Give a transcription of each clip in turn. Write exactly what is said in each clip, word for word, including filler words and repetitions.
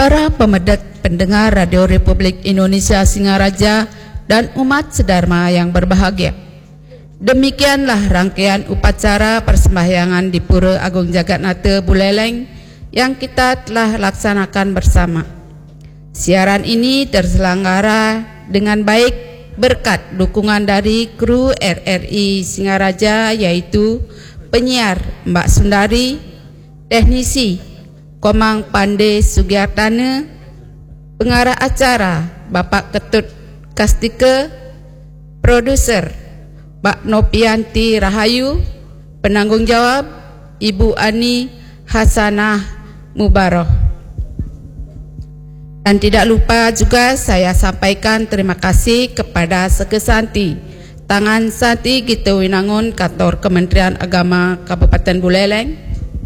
para pemedet pendengar Radio Republik Indonesia Singaraja dan umat sedharma yang berbahagia. Demikianlah rangkaian upacara persembahyangan di Pura Agung Jagatnata Buleleng yang kita telah laksanakan bersama. Siaran ini terselenggara dengan baik berkat dukungan dari kru R R I Singaraja, yaitu penyiar Mbak Sundari, teknisi Komang Pande Sugiartana, pengarah acara Bapak Ketut Kastika, produser Pak Nopianti Rahayu, penanggung jawab Ibu Ani Hasanah Mubarak. Dan tidak lupa juga saya sampaikan terima kasih kepada Sekesanti Tangan Santi Gitu Winangun, kantor Kementerian Agama Kabupaten Buleleng.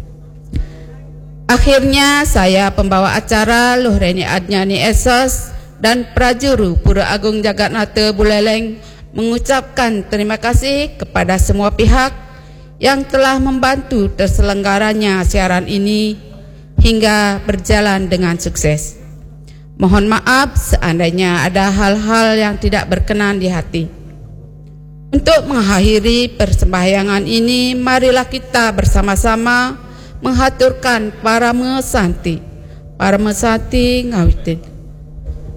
Akhirnya saya pembawa acara Luhreni Adnyani Esos dan Prajuru Pura Agung Jagatnata Buleleng mengucapkan terima kasih kepada semua pihak yang telah membantu terselenggaranya siaran ini hingga berjalan dengan sukses. Mohon maaf seandainya ada hal-hal yang tidak berkenan di hati. Untuk mengakhiri persembahyangan ini, marilah kita bersama-sama menghaturkan para mesanti, para mesanti ngawitin,